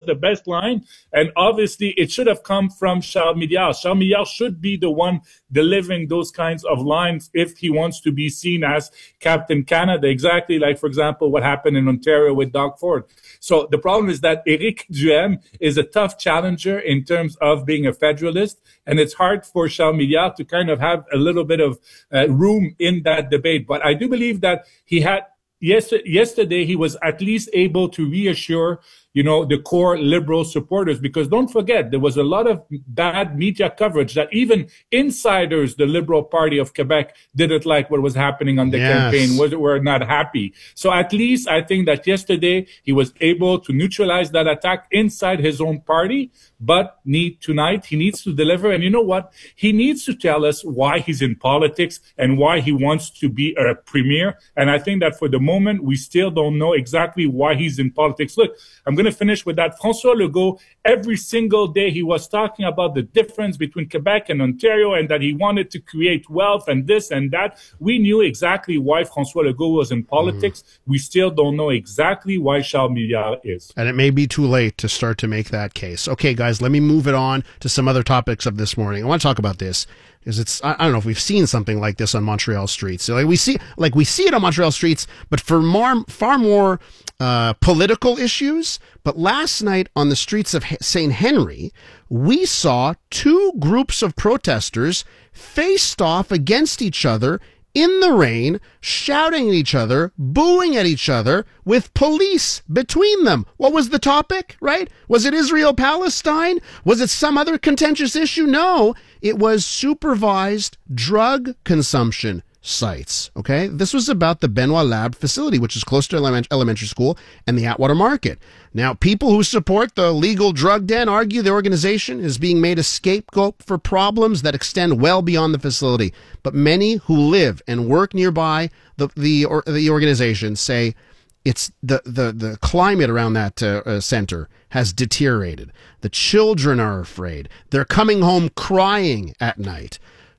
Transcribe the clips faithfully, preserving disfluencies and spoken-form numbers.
the best line. And obviously, it should have come from Charles Milliard. Charles Milliard should be the one delivering those kinds of lines if he wants to be seen as Captain Canada, exactly like, for example, what happened in Ontario with Doug Ford. So the problem is that Éric Duhaime is a tough challenger in terms of being a federalist, and it's hard for Charles Milliard to kind of have a little bit of uh, room in that debate. But I do believe that he had, yes, yesterday he was at least able to reassure, you know, the core liberal supporters, because don't forget, there was a lot of bad media coverage that even insiders, the Liberal Party of Quebec, didn't like what was happening on the yes. campaign, was, were not happy. So at least I think that yesterday he was able to neutralize that attack inside his own party, but need tonight he needs to deliver. And you know what? He needs to tell us why he's in politics and why he wants to be a premier. And I think that for the moment, we still don't know exactly why he's in politics. Look, I'm going to finish with that. François Legault, every single day he was talking about the difference between Quebec and Ontario and that he wanted to create wealth and this and that. We knew exactly why François Legault was in politics. Mm. We still don't know exactly why Charles Milliard is. And it may be too late to start to make that case. Okay, guys, let me move it on to some other topics of this morning. I want to talk about this because it's, I, I don't know if we've seen something like this on Montreal streets. So like we see, like we see it on Montreal streets, but for more, far more uh, political issues. But last night on the streets of Saint Henry, we saw two groups of protesters faced off against each other in the rain, shouting at each other, booing at each other, with police between them. What was the topic, right? Was it Israel-Palestine? Was it some other contentious issue? No, it was supervised drug consumption sites, okay? This was about the Benoit Lab facility, which is close to element- elementary school and the Atwater Market. Now, people who support the legal drug den argue the organization is being made a scapegoat for problems that extend well beyond the facility. But many who live and work nearby the the, or, the organization say it's the, the, the climate around that uh, uh, center has deteriorated. The children are afraid. They're coming home crying at night.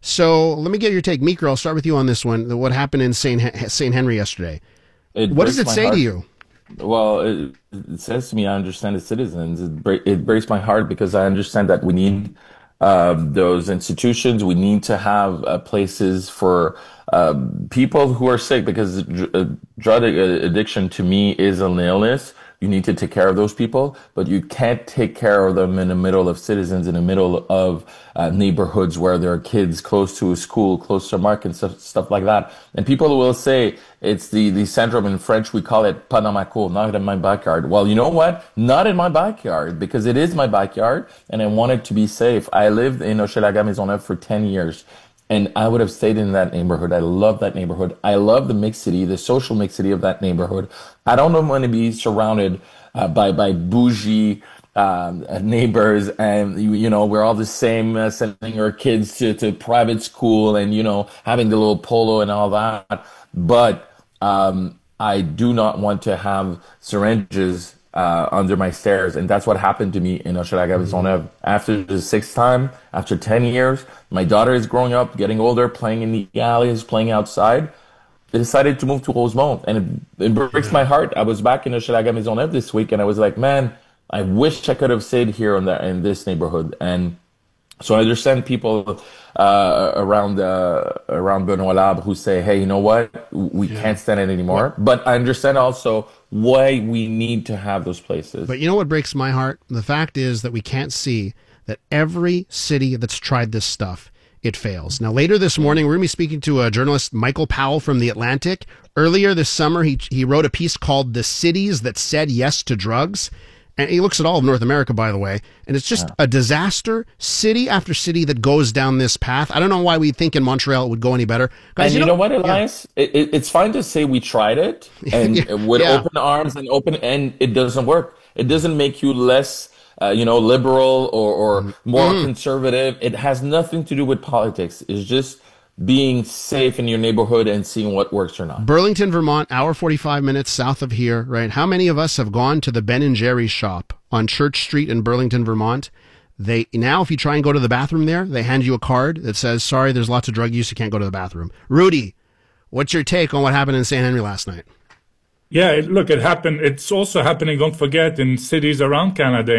So let me get your take. Meeker, I'll start with you on this one. What happened in Saint Saint Henry yesterday? It what does it say heart. to you? Well, it, it says to me, I understand the citizens. It, break, it breaks my heart because I understand that we need um, those institutions. We need to have uh, places for uh, people who are sick, because uh, drug addiction to me is an illness. You need to take care of those people, but you can't take care of them in the middle of citizens, in the middle of uh, neighborhoods where there are kids close to a school, close to a market, and stuff, stuff like that. And people will say it's the, the syndrome. In French, we call it pas dans ma cour, not in my backyard. Well, you know what? Not in my backyard, because it is my backyard, and I want it to be safe. I lived in Hochelaga Maisonneuve for ten years. And I would have stayed in that neighborhood. I love that neighborhood. I love the mixity, the social mixity of that neighborhood. I don't want to be surrounded uh, by by bougie um, neighbors, and you, you know we're all the same, uh, sending our kids to, to private school, and you know having the little polo and all that. But um, I do not want to have syringes Uh, under my stairs. And that's what happened to me in Hochelaga Maisonneuve. After the sixth time, after ten years, my daughter is growing up, getting older, playing in the alleys, playing outside. I decided to move to Rosemont, and it, it breaks my heart. I was back in Hochelaga Maisonneuve this week, and I was like, man, I wish I could have stayed here in, the, in this neighborhood. And so I understand people uh, around uh, around Benoit Lab who say, hey, you know what? We yeah. can't stand it anymore. But I understand also why we need to have those places. But you know what breaks my heart? The fact is that we can't see that every city that's tried this stuff, it fails. Now, later this morning, we're going to be speaking to a journalist, Michael Powell from The Atlantic. Earlier this summer, he he wrote a piece called The Cities That Said Yes to Drugs. And he looks at all of North America, by the way, and it's just yeah. a disaster, city after city that goes down this path. I don't know why we think in Montreal it would go any better. Guys, and you, you know, know what, Elias? Yeah. It, it, it's fine to say we tried it and yeah. with yeah. open arms and open, and it doesn't work. It doesn't make you less, uh, you know, liberal or, or more mm. conservative. It has nothing to do with politics. It's just being safe in your neighborhood and seeing what works or not. Burlington, Vermont, hour forty-five minutes south of here, right? How many of us have gone to the Ben and Jerry's shop on Church Street in Burlington, Vermont? They now, if you try and go to the bathroom there, they hand you a card that says, sorry, there's lots of drug use, you can't go to the bathroom. Rudy, what's your take on what happened in Saint Henry last night? Yeah, it, look, it happened. It's also happening, don't forget, in cities around Canada.